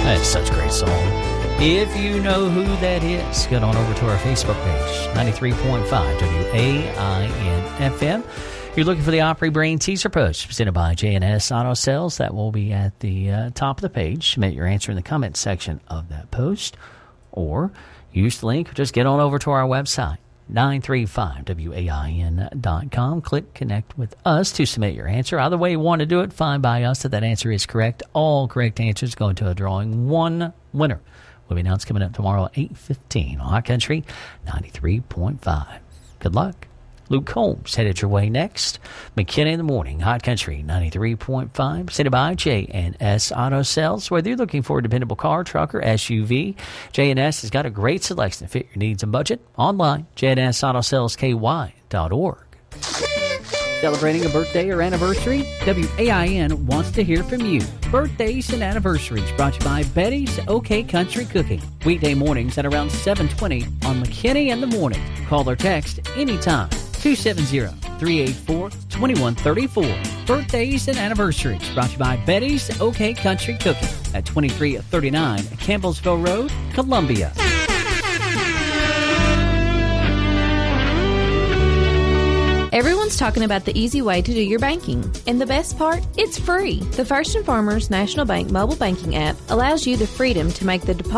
That's such a great song. If you know who that is, get on over to our Facebook page, 93.5 WAIN FM. You're looking for the Opry Brain teaser post presented by J&S Auto Sales. That will be at the top of the page. Submit your answer in the comments section of that post. Or use the link. Just get on over to our website, 935wain.com. Click Connect with Us to submit your answer. Either way you want to do it, fine by us that answer is correct. All correct answers go into a drawing. One winner will be announced coming up tomorrow at 8:15 on Hot Country 93.5. Good luck. Luke Combs headed your way next. McKinney in the Morning, Hot Country 93.5. Presented by J&S Auto Sales. Whether you're looking for a dependable car, truck, or SUV, J&S has got a great selection to fit your needs and budget. Online, jnsautosales.ky.org. Celebrating a birthday or anniversary? WAIN wants to hear from you. Birthdays and anniversaries brought to you by Betty's OK Country Cooking. Weekday mornings at around 7:20 on McKinney in the Morning. Call or text anytime. 270-384-2134. Birthdays and anniversaries brought to you by Betty's OK Country Cooking at 2339 Campbellsville Road, Columbia. Everyone's talking about the easy way to do your banking. And the best part? It's free. The First & Farmers National Bank mobile banking app allows you the freedom to make the deposit